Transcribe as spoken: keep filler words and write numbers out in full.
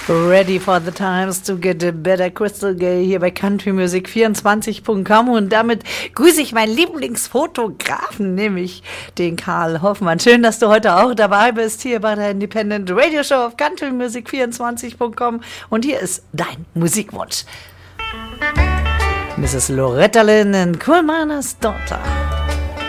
Ready for the times to get a better Crystal Gay hier bei country music vierundzwanzig punkt com und damit grüße ich meinen Lieblingsfotografen, nämlich den Karl Hoffmann. Schön, dass du heute auch dabei bist hier bei der Independent Radio Show auf country music vierundzwanzig punkt com und hier ist dein Musikwunsch. Missus Loretta Lynn and Coal Miner's Daughter.